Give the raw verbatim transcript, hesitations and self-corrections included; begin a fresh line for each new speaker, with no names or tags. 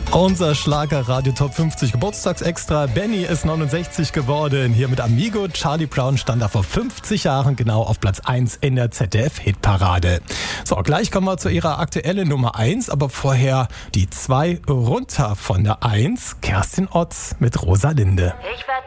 Unser Schlager-Radio Top fünfzig Geburtstagsextra. Benny ist neunundsechzig geworden. Hier mit Amigo. Charlie Brown stand da vor fünfzig Jahren genau auf Platz eins in der Z D F-Hitparade. So, gleich kommen wir zu ihrer aktuellen Nummer eins, aber vorher die zwei runter von der eins. Kerstin Ott mit Rosalinde.
Ich war